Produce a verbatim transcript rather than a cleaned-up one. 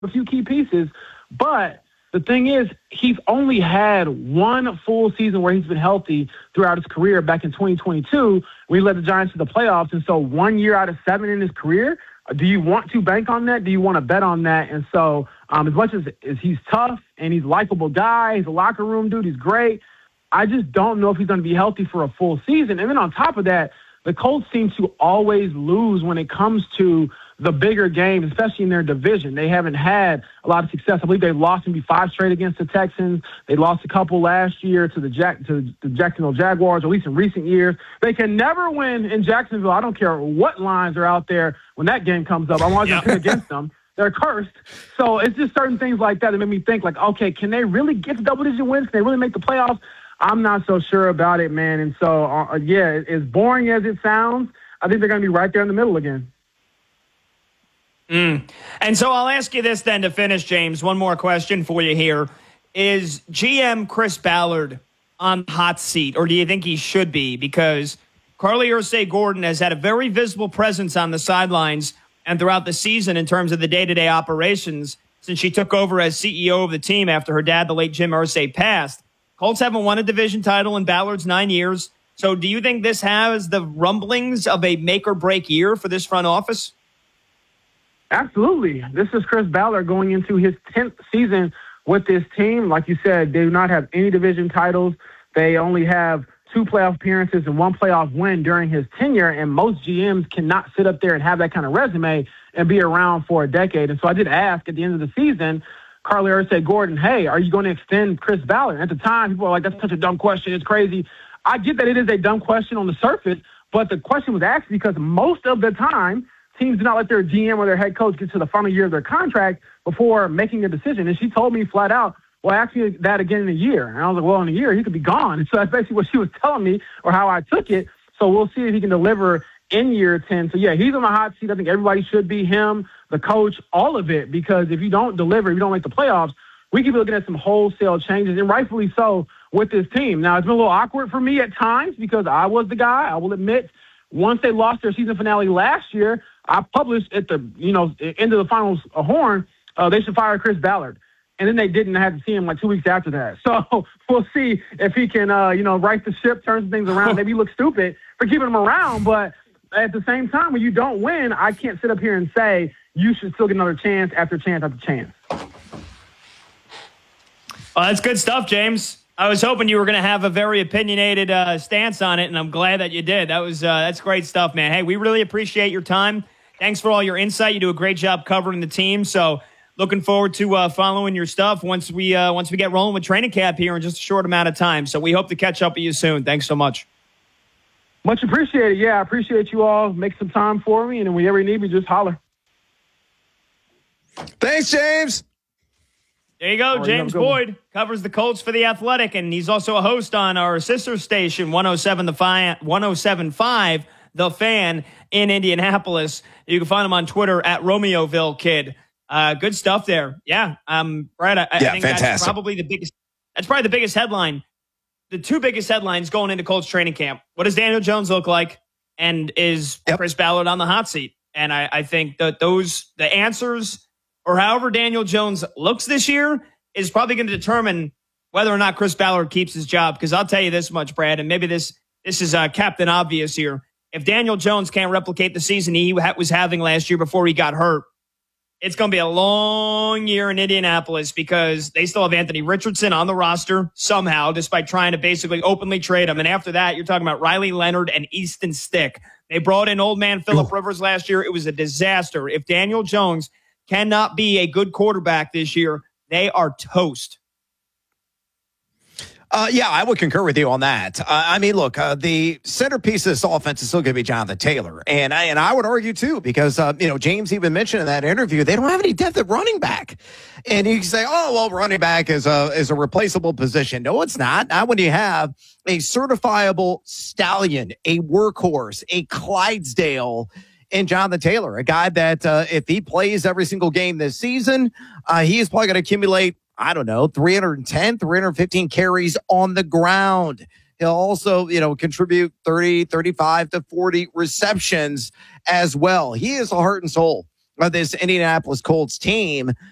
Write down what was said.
a few key pieces. But the thing is, he's only had one full season where he's been healthy throughout his career back in twenty twenty-two when he led the Giants to the playoffs. And so one year out of seven in his career, do you want to bank on that? Do you want to bet on that? And so um, as much as, as he's tough and he's a likable guy, he's a locker room dude, he's great, I just don't know if he's going to be healthy for a full season. And then on top of that, the Colts seem to always lose when it comes to the bigger games, especially in their division. They haven't had a lot of success. I believe they've lost maybe five straight against the Texans. They lost a couple last year to the Jack to the Jacksonville Jaguars, or at least in recent years. They can never win in Jacksonville. I don't care what lines are out there when that game comes up. I'm always going to pick against them. They're cursed. So it's just certain things like that that make me think, like, okay, can they really get to double-digit wins? Can they really make the playoffs? I'm not so sure about it, man. And so, uh, yeah, as boring as it sounds, I think they're going to be right there in the middle again. Mm. And so I'll ask you this then to finish, James. One more question for you here. Is G M Chris Ballard on the hot seat, or do you think he should be? Because Carly Ursay-Gordon has had a very visible presence on the sidelines and throughout the season in terms of the day-to-day operations since she took over as C E O of the team after her dad, the late Jim Irsay, passed. Colts haven't won a division title in Ballard's nine years. So do you think this has the rumblings of a make-or-break year for this front office? Absolutely. This is Chris Ballard going into his tenth season with this team. Like you said, they do not have any division titles. They only have two playoff appearances and one playoff win during his tenure, and most G Ms cannot sit up there and have that kind of resume and be around for a decade. And so I did ask at the end of the season, Carly Ursay-Gordon, hey, are you going to extend Chris Ballard? At the time, people were like, that's such a dumb question. It's crazy. I get that it is a dumb question on the surface, but the question was asked because most of the time, teams do not let their G M or their head coach get to the final year of their contract before making a decision. And she told me flat out, well, actually that again in a year. And I was like, well, in a year, he could be gone. And so that's basically what she was telling me or how I took it. So we'll see if he can deliver in year ten. So, yeah, he's on the hot seat. I think everybody should be, him, the coach, all of it, because if you don't deliver, if you don't make the playoffs, we could be looking at some wholesale changes, and rightfully so, with this team. Now, it's been a little awkward for me at times because I was the guy, I will admit. Once they lost their season finale last year, I published at the, you know, end of the finals a horn, uh, they should fire Chris Ballard. And then they didn't have to see him like two weeks after that. So we'll see if he can, uh, you know, right the ship, turn some things around. Maybe he looks stupid for keeping him around. But at the same time, when you don't win, I can't sit up here and say you should still get another chance after chance after chance. Well, that's good stuff, James. I was hoping you were going to have a very opinionated uh, stance on it, and I'm glad that you did. That was uh, that's great stuff, man. Hey, we really appreciate your time. Thanks for all your insight. You do a great job covering the team. So looking forward to uh, following your stuff once we uh, once we get rolling with training camp here in just a short amount of time. So we hope to catch up with you soon. Thanks so much. Much appreciated. Yeah, I appreciate you all. Make some time for me, and whenever you need me, just holler. Thanks, James. There you go. Oh, James Boyd covers the Colts for The Athletic, and he's also a host on our sister station, one oh seven point five The Fan in Indianapolis. You can find him on Twitter at Romeoville Kid. Uh, good stuff there. Yeah, um, right. I, I yeah, think fantastic. That's probably the biggest. That's probably the biggest headline. The two biggest headlines going into Colts training camp. What does Daniel Jones look like? And is yep. Chris Ballard on the hot seat? And I, I think that those, the answers, or however Daniel Jones looks this year, is probably going to determine whether or not Chris Ballard keeps his job. Because I'll tell you this much, Brad, and maybe this this is uh, Captain Obvious here. If Daniel Jones can't replicate the season he ha- was having last year before he got hurt, it's going to be a long year in Indianapolis because they still have Anthony Richardson on the roster somehow, despite trying to basically openly trade him. And after that, you're talking about Riley Leonard and Easton Stick. They brought in old man Phillip Rivers last year. It was a disaster. If Daniel Jones cannot be a good quarterback this year, they are toast. Uh, yeah, I would concur with you on that. Uh, I mean, look, uh, the centerpiece of this offense is still going to be Jonathan Taylor. And I, and I would argue, too, because, uh, you know, James even mentioned in that interview, they don't have any depth at running back. And you can say, oh, well, running back is a, is a replaceable position. No, it's not. Not when you have a certifiable stallion, a workhorse, a Clydesdale, and Jonathan Taylor, a guy that uh, if he plays every single game this season, uh, he is probably going to accumulate, I don't know, three hundred ten, three hundred fifteen carries on the ground. He'll also, you know, contribute thirty, thirty-five to forty receptions as well. He is the heart and soul of this Indianapolis Colts team.